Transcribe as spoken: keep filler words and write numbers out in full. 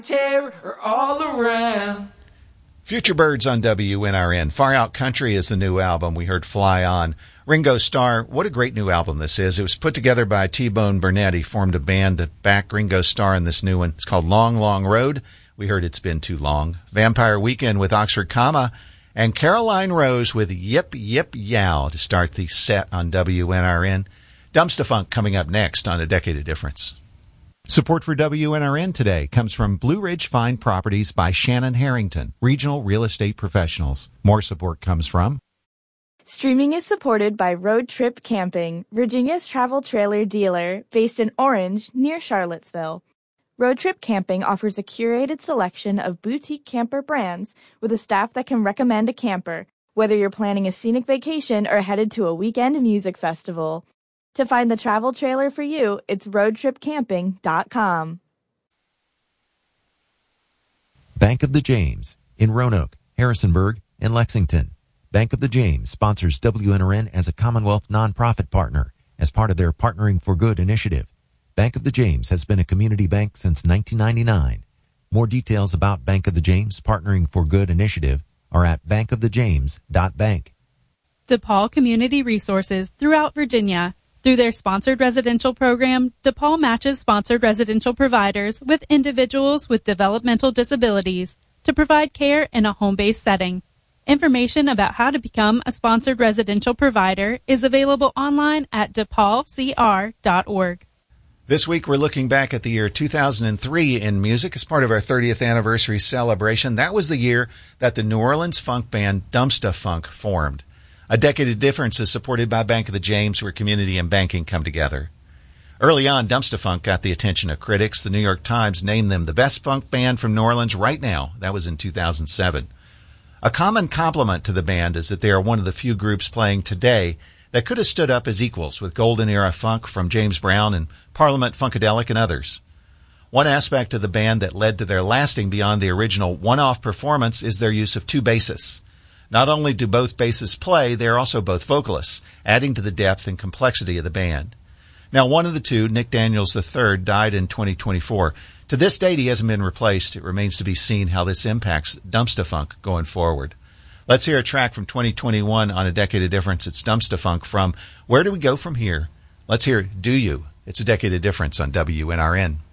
Terror all around. Future Birds on W N R N. Far Out Country is the new album. We heard Fly On. Ringo Starr, what a great new album this is. It was put together by T-Bone Burnett. He formed a band to back Ringo Starr in this new one. It's called Long, Long Road. We heard It's Been Too Long. Vampire Weekend with Oxford Comma. And Caroline Rose with Yip Yip Yow to start the set on W N R N. Dumpsta Funk coming up next on A Decade of Difference. Support for W N R N today comes from Blue Ridge Fine Properties by Shannon Harrington, regional real estate professionals. More support comes from... Streaming is supported by Road Trip Camping, Virginia's travel trailer dealer, based in Orange, near Charlottesville. Road Trip Camping offers a curated selection of boutique camper brands with a staff that can recommend a camper, whether you're planning a scenic vacation or headed to a weekend music festival. To find the travel trailer for you, it's road trip camping dot com. Bank of the James in Roanoke, Harrisonburg, and Lexington. Bank of the James sponsors W N R N as a Commonwealth nonprofit partner as part of their Partnering for Good initiative. Bank of the James has been a community bank since nineteen ninety-nine. More details about Bank of the James Partnering for Good initiative are at bank of the james dot bank. DePaul Community Resources throughout Virginia. Through their sponsored residential program, DePaul matches sponsored residential providers with individuals with developmental disabilities to provide care in a home-based setting. Information about how to become a sponsored residential provider is available online at de paul c r dot org. This week we're looking back at the year two thousand three in music as part of our thirtieth anniversary celebration. That was the year that the New Orleans funk band Dumpsta Funk formed. A Decade of Difference is supported by Bank of the James, where community and banking come together. Early on, Dumpsta Funk got the attention of critics. The New York Times named them the best funk band from New Orleans right now. That was in two thousand seven. A common compliment to the band is that they are one of the few groups playing today that could have stood up as equals with golden era funk from James Brown and Parliament Funkadelic and others. One aspect of the band that led to their lasting beyond the original one-off performance is their use of two bassists. Not only do both bassists play, they are also both vocalists, adding to the depth and complexity of the band. Now, one of the two, Nick Daniels the third, died in twenty twenty-four. To this date, he hasn't been replaced. It remains to be seen how this impacts Dumpsta Funk going forward. Let's hear a track from twenty twenty-one on A Decade of Difference. It's Dumpsta Funk from Where Do We Go From Here? Let's hear Do You? It's A Decade of Difference on W N R N.